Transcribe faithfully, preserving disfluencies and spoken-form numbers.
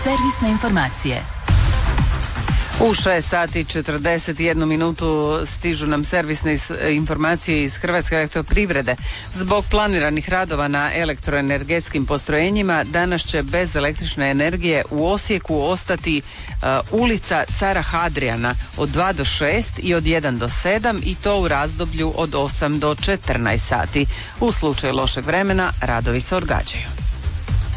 Servisne informacije. U šest sati četrdeset jednu minutu stižu nam servisne informacije iz Hrvatske elektroprivrede. Zbog planiranih radova na elektroenergetskim postrojenjima danas će bez električne energije u Osijeku ostati uh, ulica Cara Hadrijana od dva do šest i od jedan do sedam i to u razdoblju od osam do četrnaest sati. U slučaju lošeg vremena radovi se odgađaju.